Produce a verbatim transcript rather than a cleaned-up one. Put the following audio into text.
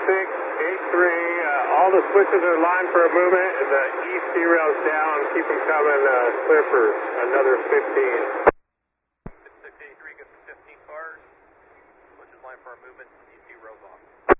six eight three, uh, all the switches are lined for a movement. The east derail's down. Keep them coming. Uh, clear for another fifteen. six eight three, good for fifteen cars. Switches lined for a movement. East derail's off.